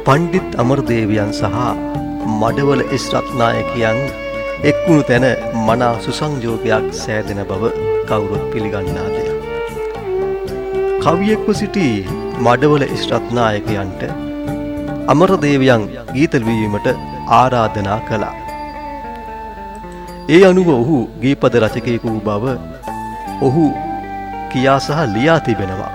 පණ්ඩිත් අමරදේවයන් සහ මඩවල එස් රත්නායකයන් එක්වුණු තැන මනා සුසංජෝගයක් සෑදෙන බව කවුරුත් පිළිගන්නා දෙයක්. කවියෙක්ව සිටි මඩවල එස් රත්නායකයන්ට අමරදේවයන් ගීත ලිවීමට ආරාධනා කළා. ඒ අනුව ඔහු ගීපද රචකයෙකු වූ බව ඔහු කියා සහ ලියා තිබෙනවා.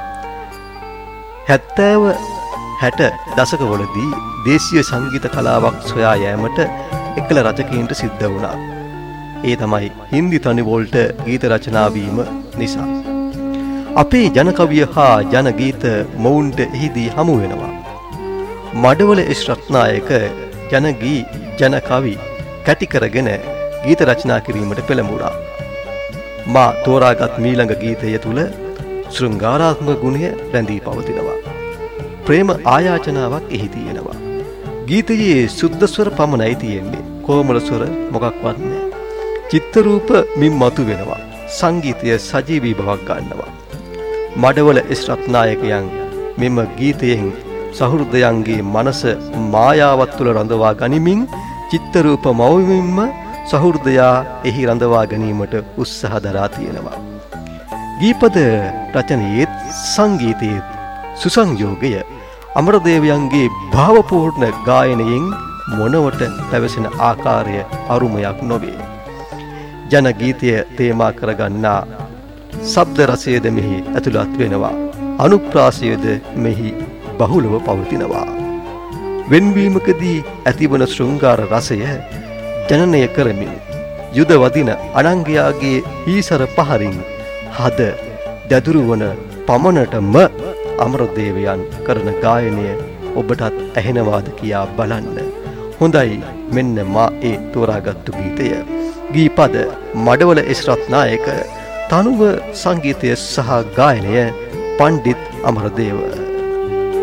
70-60 දශකවලදී දේශීය සංගීත කලාවක් සොයා යෑමට එකල රචකයින්ට සිද්ධ වුණා. ඒ තමයි හින්දි තනිවලට ගීත රචනා වීම නිසා. අපේ ජනකවිය හා ජනගීත මොවුන්ට එහිදී හමු වෙනවා. මඩවල එස් රත්නායක ජනගී ජනකවි කැටි කරගෙන ගීත රචනා කිරීමට පෙළඹුණා. මා තෝරාගත් මීළඟ ගීතය තුල ශෘංගාරාත්මක ගුණය රැඳී පවතිනවා. ප්‍රේම ආයාචනාවක් එහි තියෙනවා. ගීතයේ සුද්ධ ස්වර පමණයි තියෙන්නේ. කොමල ස්වර මොකක්වත් නැහැ. චිත්ත රූප මින් මතු වෙනවා. සංගීතය සජීවී බවක් ගන්නවා. මඩවල එස් රත්නායකයන් මෙම ගීතයෙන් සහෘදයන්ගේ මනස මායාවත් තුළ රඳවා ගනිමින් චිත්ත රූප මවමින්ම සහෘදයා එහි රඳවා ගැනීමට උත්සාහ දරා තියෙනවා. ගීපද රචනයේත් සංගීතයේත් සුසංයෝගය අමරදේවයන්ගේ භාවපූර්ණ ගායනයෙන් මොනවට පැවසෙන ආකාරය අරුමයක් නොවේ. ජන ගීතය තේමා කරගන්නා ශබ්ද රසයද මෙහි ඇතුළත් වෙනවා. අනුප්‍රාසයද මෙහි බහුලව පවතිනවා. වෙන්වීමකදී ඇතිවන ශෘංගාර රසය ජනනය කරමින් යුද වදින අනංගයාගේ ඊසර පහරින් හද දැදුරුවන පමණටම අමරදේවයන් කරන ගායනය ඔබටත් ඇහෙනවාද කියා බලන්න. හොඳයි, මෙන්න මා ඒ තෝරාගත්තු ගීතය. ගීපද මඩවල එස් රත්නායක, තනුව සංගීතය සහ ගායනය පණ්ඩිත් අමරදේව.